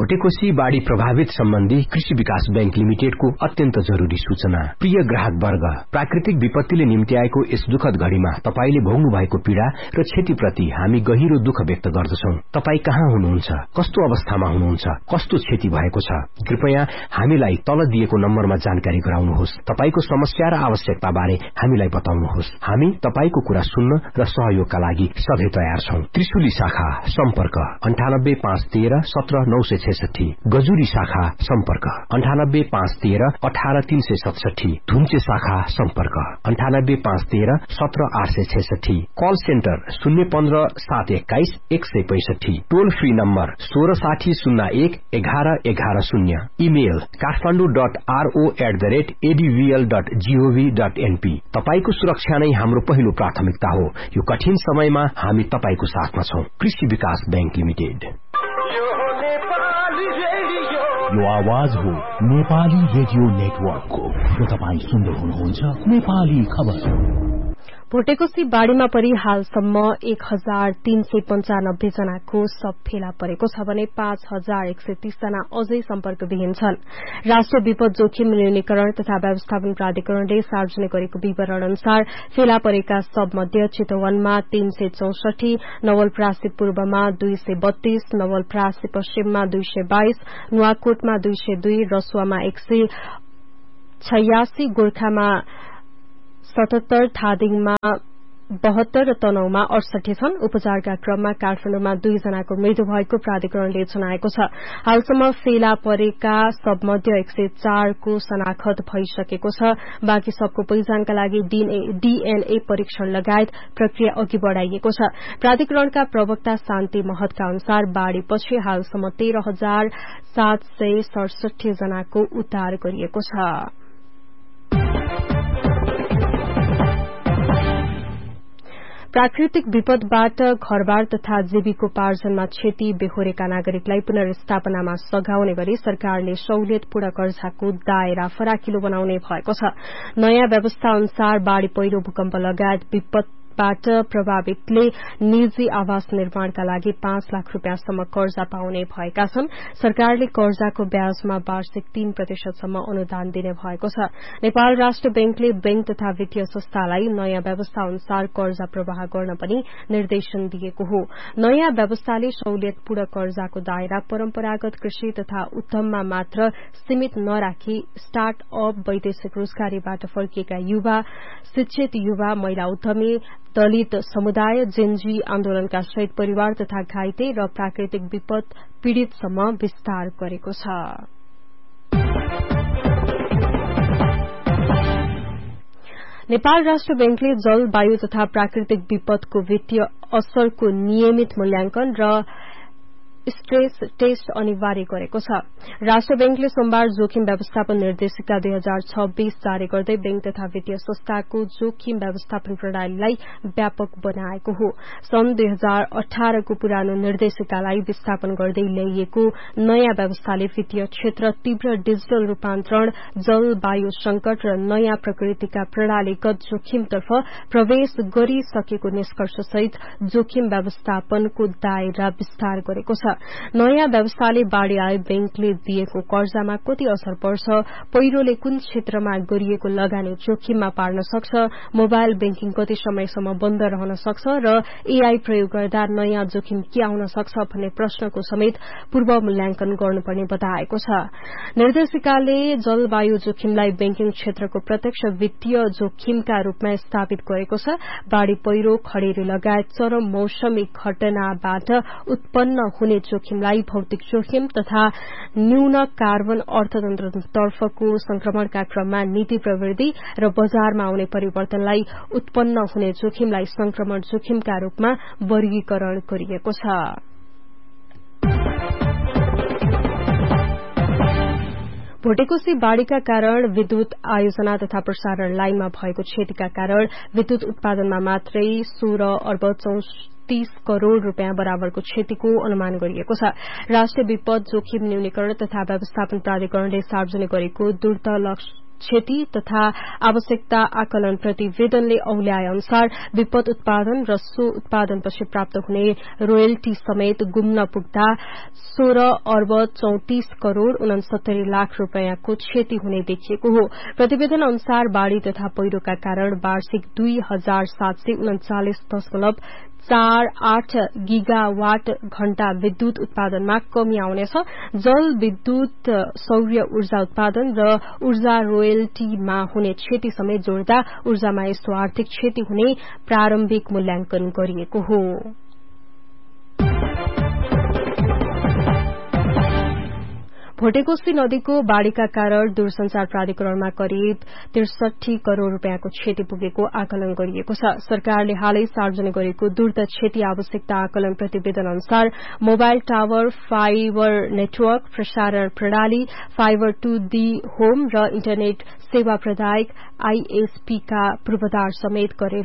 भोटेकोशी बाढ़ी प्रभावित सम्बन्धी कृषि विकास बैंक लिमिटेडको अत्यन्त जरूरी सूचना। प्रिय ग्राहक वर्ग, प्राकृतिक विपत्तिले निम्ति आएको यस दुखद घड़ीमा तपाईले भोग्नु भएको पीड़ा र क्षतिप्रति हामी गहिरो दुःख व्यक्त गर्दछौं। तपाई कहाँ हुनुहुन्छ, कस्तो अवस्थामा हुनुहुन्छ, कस्तो क्षति भएको छ, कृपया हामीलाई तल दिएको नम्बरमा जानकारी गराउनुहोस्। तपाईको समस्या र आवश्यकता बारे हामीलाई बताउनुहोस्। हामी तपाईको कुरा सुन्न र सहयोगका लागि सधैं तयार छौं। त्रिशुली शाखा सम्पर्क 98 513 17 966, गजुरी शाखा सम्पर्क 98 513 18 367, धुम्चे शाखा सम्पर्क 98 513 17 866, कल सेन्टर 015 721 165, टोल फ्री नम्बर 1660 01 11 11 0, इमेल kathmandu.ro@advl.gov.np। तपाईको सुरक्षा नै हाम्रो पहिलो प्राथमिकता हो। यो कठिन समयमा हामी तपाईको साथमा छौं। कृषि विकास बैंक लिमिटेड। यो आवाज हो नेपाली रेडियो नेटवर्कको र तपाई सुन्दै हुनुहुन्छ नेपाली खबर। भोटेकोशी बाढ़ीमा परि हालसम्म 1395 जनाको शव फेला परेको छ भने 5130 जना अझै सम्पर्कविहीन छन्। राष्ट्रिय विपद जोखिम न्यूनीकरण तथा व्यवस्थापन प्राधिकरणले सार्वजनिक गरेको विवरण अनुसार फेला परेका शव मध्ये चितवनमा 364, नवलपरासी पूर्वमा 232, नवलपरासी पश्चिममा 222, नुवाकोटमा 202, रसुवामा 186, गोर्खामा 77, धादिङमा 72 र तनहुमा 68 छन्। उपचारका क्रममा काठमाडौँमा 2 जनाको मृत्यु भएको प्राधिकरणले जनाएको छ। हालसम्म फेला परेका सबमध्ये 104 को शनाखत भइसकेको छ। बाँकी सबको पहिचानका लागि डीएनए परीक्षण लगायत प्रक्रिया अघि बढ़ाइएको छ। प्राधिकरणका प्रवक्ता शान्ति महतका अनुसार बाढ़ीपछि हालसम्म 13,767 जनाको उद्धार गरिएको छ। प्राकृतिक विपदबाट घरबार तथा जीविकोपार्जनमा क्षति बेहोरेका नागरिकलाई पुनर्स्थापनामा सघाउने गरी सरकारले सहुलियतपूर्ण कर्जाको दायरा फराकिलो बनाउने भएको छ। नयाँ व्यवस्था अनुसार बाढ़ी पहिरो भूकम्प लगायत विपदबाट प्रभावितले निजी आवास निर्माणका लागि 5 लाख रूपियाँसम्म कर्जा पाउने भएका छन्। सरकारले कर्जाको ब्याजमा वार्षिक 3% सम्म अनुदान दिने भएको छ। नेपाल राष्ट्र बैंकले बैंक तथा वित्तीय संस्थालाई नयाँ व्यवस्था अनुसार कर्जा प्रवाह गर्न पनि निर्देशन दिएको हो। नयाँ व्यवस्थाले सहुलियतपूर्ण कर्जाको दायरा परम्परागत कृषि तथा उद्यममा मात्र सीमित नराखी स्टार्टअप, वैदेशिक रोजगारीबाट फर्किएका युवा, शिक्षित युवा, महिला उद्यमी, दलित समुदाय, जेनजी आन्दोलनका शहीद परिवार तथा घाइते र प्राकृतिक विपद पीड़ितसम्म विस्तार गरेको छ। नेपाल राष्ट्र बैंकले जलवायु तथा प्राकृतिक विपदको वित्तीय असरको नियमित मूल्याङ्कन र स्ट्रेस टेस्ट अनिवार्य गरेको छ। राष्ट्र बैंकले सोमबार जोखिम व्यवस्थापन निर्देशिका 2026 जारी गर्दै बैंक तथा वित्तीय संस्थाको जोखिम व्यवस्थापन प्रणालीलाई व्यापक बनाएको हो। सन् 2018 को पुरानो निर्देशिकालाई विस्थापन गर्दै ल्याइएको नयाँ व्यवस्थाले वित्तीय क्षेत्र, तीव्र डिजिटल रूपान्तरण, जलवायु संकट र नयाँ प्रकृतिका प्रणालीगत जोखिमतर्फ प्रवेश गरिसकेको निष्कर्षसहित जोखिम व्यवस्थापनको दायरा विस्तार गरेको छ। नयाँ व्यवस्थाले बाढ़ी आए बैंकले दिएको कर्जामा कति असर पर्छ, पहिरोले कुन क्षेत्रमा गरिएको लगानी जोखिममा पार्न सक्छ, मोबाइल बैंकिङ कति समयसम्म बन्द रहन सक्छ र एआई प्रयोग गर्दा नयाँ जोखिम के आउन सक्छ भन्ने प्रश्नको समेत पूर्व मूल्याङ्कन गर्नुपर्ने बताएको छ। निर्देशिकाले जलवायु जोखिमलाई बैंकिङ क्षेत्रको प्रत्यक्ष वित्तीय जोखिमका रूपमा स्थापित गरेको छ। बाढ़ी, पहिरो, खडेरी लगायत चरम मौसमी घटनाबाट उत्पन्न हुने जोखिमलाई भौतिक जोखिम तथा न्यून कार्बन अर्थतन्त्रतर्फको संक्रमणका क्रममा नीति प्रवृत्ति र बजारमा आउने परिवर्तनलाई उत्पन्न हुने जोखिमलाई संक्रमण जोखिमका रूपमा वर्गीकरण गरिएको छ। भोटेकोशी बाढ़ीका कारण विद्युत आयोजना तथा प्रसारण लाइनमा भएको क्षतिका कारण विद्युत उत्पादनमा मात्रै 16 अर्ब 34 करोड़ रूपियाँ बराबरको क्षतिको अनुमान गरिएको छ। राष्ट्रिय विपद जोखिम न्यूनीकरण तथा व्यवस्थापन प्राधिकरणले सार्वजनिक गरेको क्षति तथा आवश्यकता आकलन प्रतिवेदनले औल्याए अनुसार विपद उत्पादन र सो उत्पादनपछि प्राप्त हुने रोयल्टी समेत गुम्न पुग्दा 16 अर्ब 34 करोड़ 69 लाख रूपियाँको क्षति हुने देखिएको हो। प्रतिवेदन अनुसार बाढ़ी तथा पहिरोका कारण वार्षिक 2739.48 गीगावाट घण्टा विद्युत उत्पादनमा कमी आउनेछ। जल विद्युत सौर्य ऊर्जा उत्पादन र ऊर्जा रोयल्टीमा हुने क्षति समेत जोड्दा ऊर्जामा यस्तो आर्थिक क्षति हुने प्रारम्भिक मूल्याङ्कन गरिएको हो। भोटेकोशी नदीको बाढ़ीका कारण दूरसंचार प्राधिकरणमा करिब 63 करोड़ रूपियाँको क्षति पुगेको आकलन गरिएको छ। सरकारले हालै सार्वजनिक गरेको द्रुत क्षति आवश्यकता आकलन प्रतिवेदन अनुसार मोबाइल टावर, फाइबर नेटवर्क, प्रसारण प्रणाली, फाइबर टू दी होम र इन्टरनेट सेवा प्रदायक आईएसपी का पूर्वाधार समेत गरेर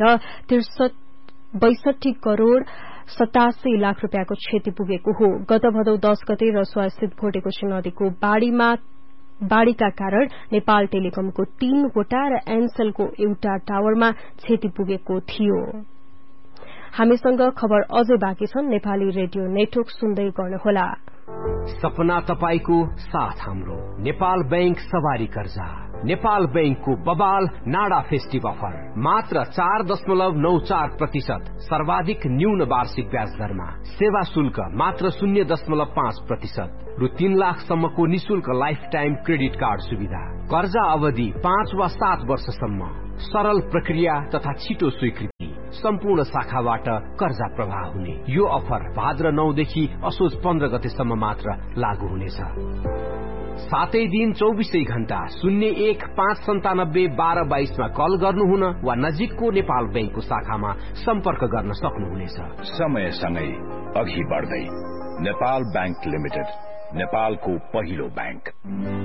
62 करोड़ 87 लाख रूपियाँको क्षति पुगेको हो। गत भदौ 10 गते रसुवा स्थित भोटेकोशी नदीको बाढ़ीका कारण नेपाल टेलिकमको 3 वटा र एनसेलको एउटा टावरमा क्षति पुगेको थियो। हामीसँग खबर अझै बाँकी छन्। नेपाली रेडियो नेटवर्क सुन्दै गर्नुहोला। सपना तपाईको साथ हाम्रो नेपाल बैंक सवारी कर्जा। नेपाल बैंकको बबाल नाडा फेस्टिभ अफर मात्र 4.94% सर्वाधिक न्यून वार्षिक ब्याज दरमा। सेवा शुल्क मात्र 0.5% रु 3 लाखसम्मको निशुल्क लाइफ टाइम क्रेडिट कार्ड सुविधा। कर्जा अवधि 5 वा 7 वर्षसम्म। सरल प्रक्रिया तथा छिटो स्वीकृति। सम्पूर्ण शाखाबाट कर्जा प्रवाह हुने यो अफर भाद्र 9 देखि असोज 15 गतेसम्म मात्र लागू हुनेछ। सातै दिन 24 घण्टा 0159721222 मा कल गर्नुहुन वा नजिकको नेपाल बैंकको शाखामा सम्पर्क गर्न सक्नुहुनेछ। समयसँगै अघि बढ्दै नेपाल बैंक लिमिटेड, नेपालको पहिलो बैंक।